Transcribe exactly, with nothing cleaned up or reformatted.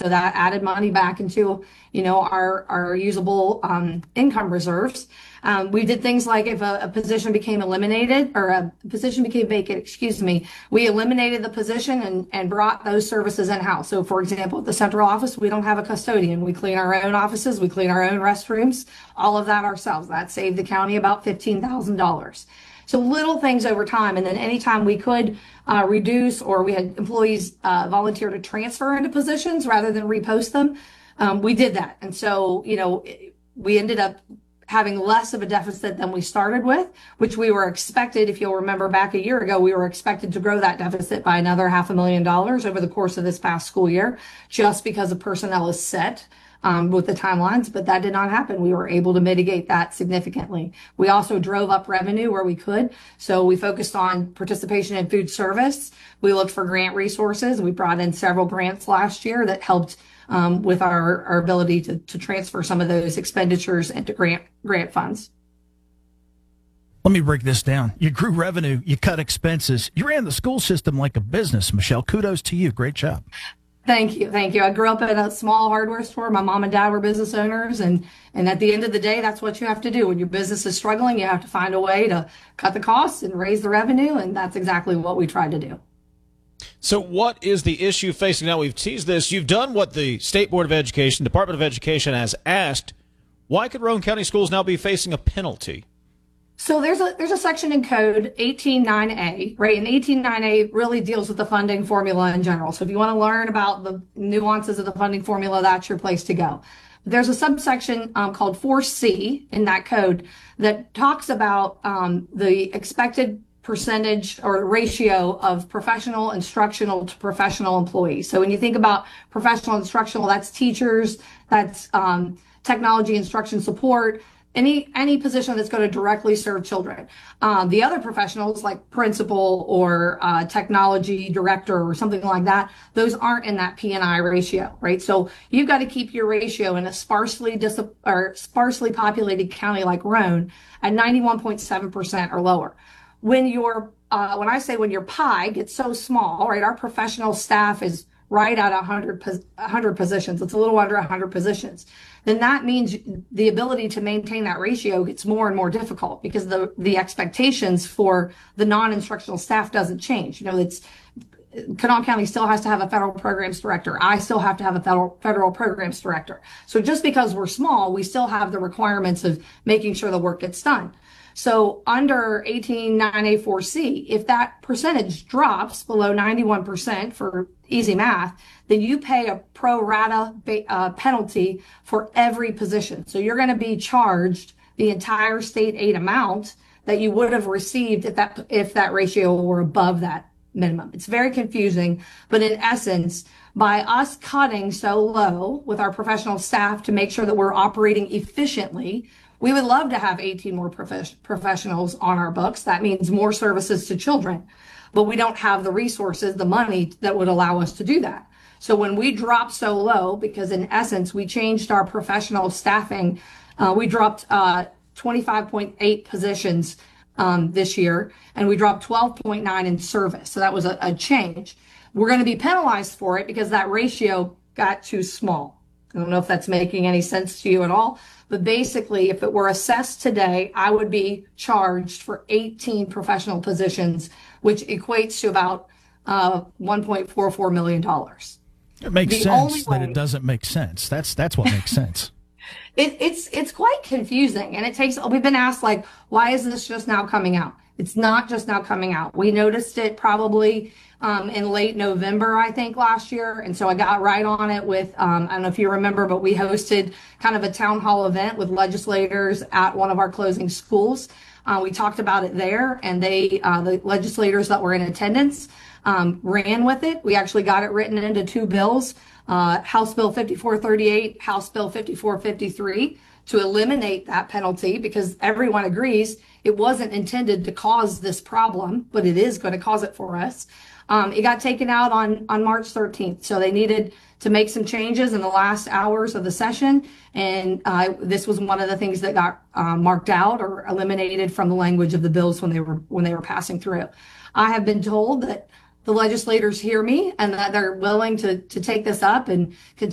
So that added money back into, you know, our, our usable um, income reserves. Um, we did things like if a, a position became eliminated or a position became vacant, excuse me, we eliminated the position and, and brought those services in-house. So for example, at the central office, we don't have a custodian. We clean our own offices, we clean our own restrooms, all of that ourselves. That saved the county about fifteen thousand dollars. So little things over time. And then anytime we could uh, reduce, or we had employees uh, volunteer to transfer into positions rather than repost them, um, we did that. And so, you know, we ended up having less of a deficit than we started with, which we were expected. If you'll remember back a year ago, we were expected to grow that deficit by another half a million dollars over the course of this past school year, just because the personnel is set um, with the timelines, but that did not happen. We were able to mitigate that significantly. We also drove up revenue where we could. So we focused on participation in food service. We looked for grant resources. We brought in several grants last year that helped Um, with our, our ability to, to transfer some of those expenditures into grant grant funds. Let me break this down. You grew revenue, you cut expenses, you ran the school system like a business. Michelle, kudos to you. Great job. Thank you. Thank you. I grew up in a small hardware store. My mom and dad were business owners. And, and at the end of the day, that's what you have to do. When your business is struggling, you have to find a way to cut the costs and raise the revenue. And that's exactly what we tried to do. So what is the issue facing now? We've teased this. You've done what the State Board of Education, Department of Education has asked. Why could Roane County Schools now be facing a penalty? So there's a there's a section in code eighteen nine A, right? And eighteen nine A really deals with the funding formula in general. So if you want to learn about the nuances of the funding formula, that's your place to go. There's a subsection um, called four C in that code that talks about um, the expected percentage or ratio of professional instructional to professional employees. So when you think about professional instructional, that's teachers, that's um, technology instruction support, any any position that's going to directly serve children. Um, the other professionals like principal or uh, technology director or something like that, those aren't in that P and I ratio, right? So you've got to keep your ratio in a sparsely dis- or sparsely populated county like Roane at ninety-one point seven percent or lower. When your, uh, when I say when your pie gets so small, right, our professional staff is right at one hundred, one hundred positions. It's a little under one hundred positions. Then that means the ability to maintain that ratio gets more and more difficult because the, the expectations for the non-instructional staff doesn't change. You know, it's, Kanawha County still has to have a federal programs director. I still have to have a federal federal programs director. So just because we're small, we still have the requirements of making sure the work gets done. So under eighteen nine A four C, if that percentage drops below ninety-one percent for easy math, then you pay a pro rata uh, penalty for every position. So you're going to be charged the entire state aid amount that you would have received if that if that ratio were above that minimum. It's very confusing, but in essence, by us cutting so low with our professional staff to make sure that we're operating efficiently, we would love to have eighteen more prof- professionals on our books. That means more services to children, but we don't have the resources, the money that would allow us to do that. So when we dropped so low, because in essence, we changed our professional staffing, uh, we dropped uh, twenty-five point eight positions um, this year, and we dropped twelve point nine in service. So that was a, a change. We're going to be penalized for it because that ratio got too small. I don't know if that's making any sense to you at all, but basically, if it were assessed today, I would be charged for eighteen professional positions, which equates to about uh, one point four four million dollars. It makes the sense that way, it doesn't make sense. That's that's what makes sense. It, it's it's quite confusing, and it takes. We've been asked like, why is this just now coming out? It's not just now coming out. We noticed it probably um, in late November, I think, last year. And so I got right on it with, um, I don't know if you remember, but we hosted kind of a town hall event with legislators at one of our closing schools. Uh, we talked about it there, and they, uh, the legislators that were in attendance um, ran with it. We actually got it written into two bills, uh, House Bill fifty-four thirty-eight, House Bill fifty-four fifty-three, to eliminate that penalty because everyone agrees it wasn't intended to cause this problem, but it is going to cause it for us. Um, it got taken out on, on March thirteenth. So they needed to make some changes in the last hours of the session. And uh, this was one of the things that got uh, marked out or eliminated from the language of the bills when they were when they were passing through. I have been told that the legislators hear me and that they're willing to, to take this up and continue